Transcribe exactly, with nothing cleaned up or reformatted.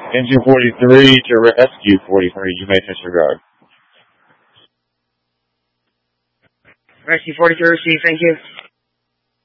Engine forty-three to rescue forty-three. You may disregard. Rescue forty-three, receive, thank you.